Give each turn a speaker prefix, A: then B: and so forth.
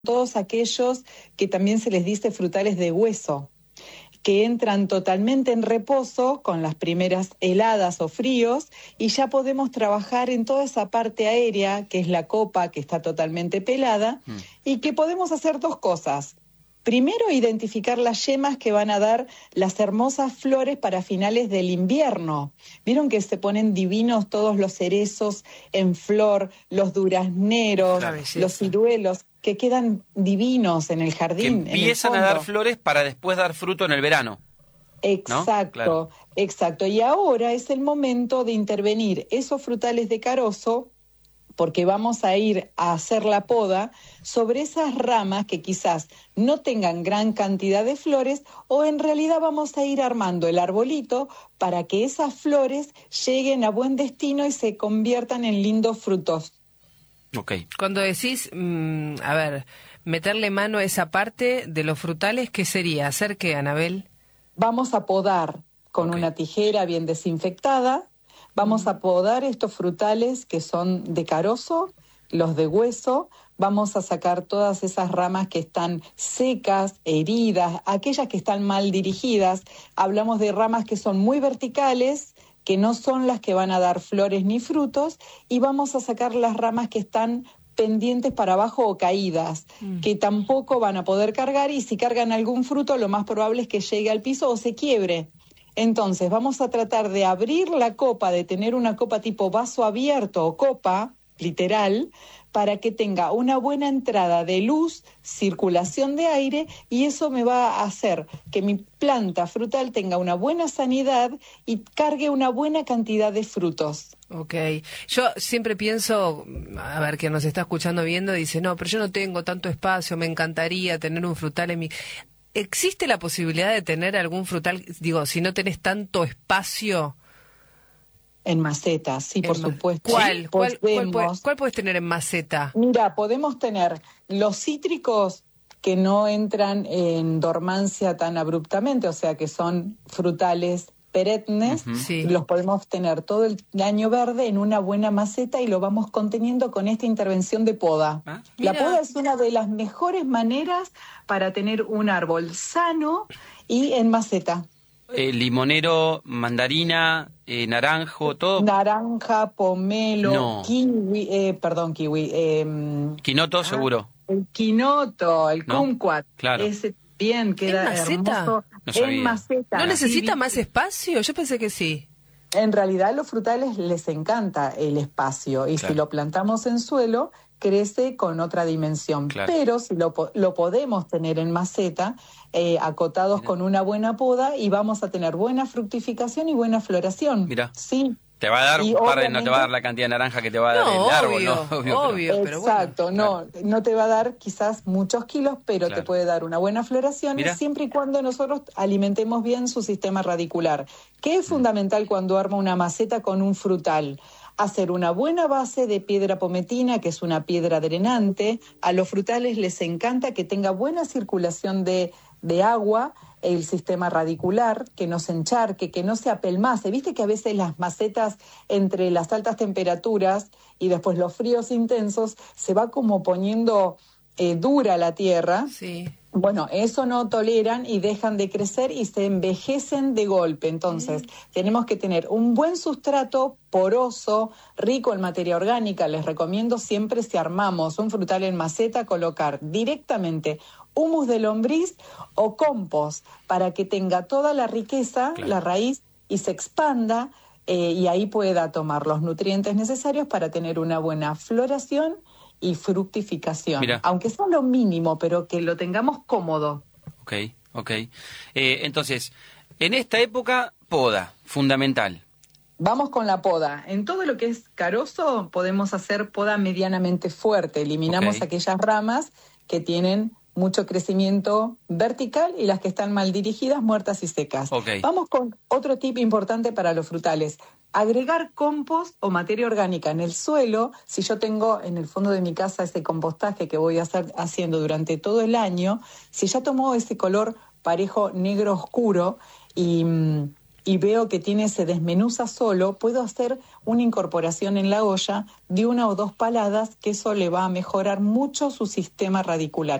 A: todos aquellos que también se les dice frutales de hueso, que entran totalmente en reposo con las primeras heladas o fríos y ya podemos trabajar en toda esa parte aérea, que es la copa que está totalmente pelada, y que podemos hacer dos cosas. Primero, identificar las yemas que van a dar las hermosas flores para finales del invierno. ¿Vieron que se ponen divinos todos los cerezos en flor, los durazneros, los ciruelos, que quedan divinos en el jardín?
B: Que empiezan a dar flores para después dar fruto en el verano.
A: Exacto, ¿no? Claro. Exacto. Y ahora es el momento de intervenir esos frutales de carozo, porque vamos a ir a hacer la poda sobre esas ramas que quizás no tengan gran cantidad de flores, o en realidad vamos a ir armando el arbolito para que esas flores lleguen a buen destino y se conviertan en lindos frutos.
C: Okay. Cuando decís, a ver, meterle mano a esa parte de los frutales, ¿qué sería? ¿Hacer qué, Anabel?
A: Vamos a podar con una tijera bien desinfectada. Vamos a podar estos frutales que son de carozo, los de hueso. Vamos a sacar todas esas ramas que están secas, heridas, aquellas que están mal dirigidas. Hablamos de ramas que son muy verticales, que no son las que van a dar flores ni frutos, y vamos a sacar las ramas que están pendientes para abajo o caídas, que tampoco van a poder cargar, y si cargan algún fruto, lo más probable es que llegue al piso o se quiebre. Entonces vamos a tratar de abrir la copa, de tener una copa tipo vaso abierto o copa, literal, para que tenga una buena entrada de luz, circulación de aire, y eso me va a hacer que mi planta frutal tenga una buena sanidad y cargue una buena cantidad de frutos.
C: Ok. Yo siempre pienso, a ver, que nos está escuchando viendo, dice, no, pero yo no tengo tanto espacio, me encantaría tener un frutal en mi... ¿Existe la posibilidad de tener algún frutal, digo, si no tenés tanto espacio?
A: En maceta, sí, por supuesto.
C: ¿Cuál puedes tener en maceta?
A: Mira, podemos tener los cítricos que no entran en dormancia tan abruptamente, o sea que son frutales perennes, los podemos tener todo el año verde en una buena maceta y lo vamos conteniendo con esta intervención de poda. La poda es una de las mejores maneras para tener un árbol sano y en maceta.
B: Limonero, mandarina, naranjo, todo.
A: Naranja, pomelo, kiwi,
B: quinoto, seguro.
A: El quinoto, el kumquat,
B: claro.
A: Ese bien queda hermoso en maceta.
C: ¿No necesita más espacio? Yo pensé que sí.
A: En realidad a los frutales les encanta el espacio y si lo plantamos en suelo crece con otra dimensión, pero si lo podemos tener en maceta, acotados con una buena poda, y vamos a tener buena fructificación y buena floración.
B: Mira.
A: Sí.
B: Te va a dar un par de, no te va a dar la cantidad de naranja que te va a dar el árbol, ¿no?
C: Obvio, pero
A: exacto,
C: bueno,
A: no te va a dar quizás muchos kilos, pero te puede dar una buena floración, siempre y cuando nosotros alimentemos bien su sistema radicular, que es fundamental cuando arma una maceta con un frutal. Hacer una buena base de piedra pometina, que es una piedra drenante. A los frutales les encanta que tenga buena circulación de agua, el sistema radicular, que no se encharque, que no se apelmace. Viste que a veces las macetas, entre las altas temperaturas y después los fríos intensos, se va como poniendo dura la tierra.
C: Sí.
A: Bueno, eso no toleran y dejan de crecer y se envejecen de golpe. Entonces, tenemos que tener un buen sustrato poroso, rico en materia orgánica. Les recomiendo siempre, si armamos un frutal en maceta, colocar directamente humus de lombriz o compost para que tenga toda la riqueza, la raíz, y se expanda y ahí pueda tomar los nutrientes necesarios para tener una buena floración y fructificación. Aunque sea lo mínimo, pero que lo tengamos cómodo.
B: Ok. Entonces, en esta época, poda, fundamental.
A: Vamos con la poda. En todo lo que es carozo podemos hacer poda medianamente fuerte. Eliminamos aquellas ramas que tienen mucho crecimiento vertical y las que están mal dirigidas, muertas y secas. Vamos con otro tip importante para los frutales. Agregar compost o materia orgánica en el suelo. Si yo tengo en el fondo de mi casa ese compostaje que voy a estar haciendo durante todo el año, si ya tomó ese color parejo negro oscuro y y veo que se desmenuza solo, puedo hacer una incorporación en la olla de 1 o 2 paladas, que eso le va a mejorar mucho su sistema radicular.